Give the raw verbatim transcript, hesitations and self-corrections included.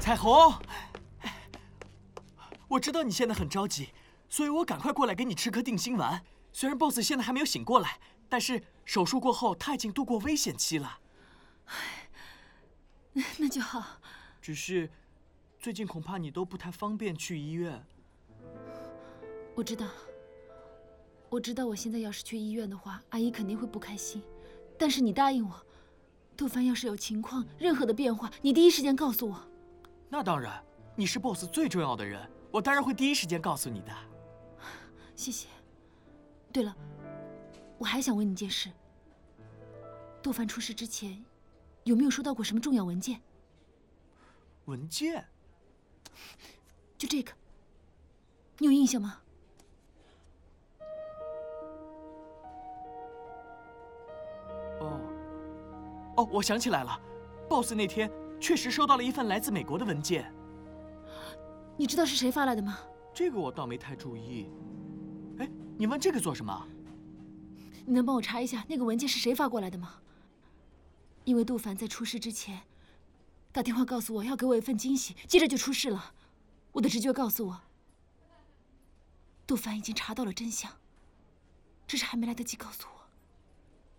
彩虹，我知道你现在很着急，所以我赶快过来给你吃颗定心丸。虽然 boss 现在还没有醒过来，但是手术过后他已经度过危险期了。 唉，那就好。 只是，最近恐怕你都不太方便去医院。 我知道，我知道，我现在要是去医院的话，阿姨肯定会不开心。但是你答应我，杜帆要是有情况，任何的变化，你第一时间告诉我。 那当然，你是 boss 最重要的人，我当然会第一时间告诉你的。 谢谢。对了，我还想问你件事。杜帆出事之前，有没有收到过什么重要文件？ 文件？ 就这个，你有印象吗？ 哦，哦，我想起来了 ，boss 那天确实收到了一份来自美国的文件。 你知道是谁发来的吗？ 这个我倒没太注意。哎，你问这个做什么？ 你能帮我查一下那个文件是谁发过来的吗？因为杜帆在出事之前打电话告诉我要给我一份惊喜，接着就出事了。我的直觉告诉我，杜帆已经查到了真相，只是还没来得及告诉我。